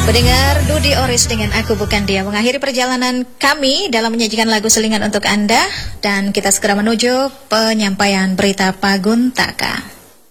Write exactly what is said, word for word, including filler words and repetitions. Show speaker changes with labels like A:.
A: Pendengar Dudi Oris dengan Aku Bukan Dia mengakhiri perjalanan kami dalam menyajikan lagu selingan untuk Anda, dan kita segera menuju penyampaian berita Paguntaka.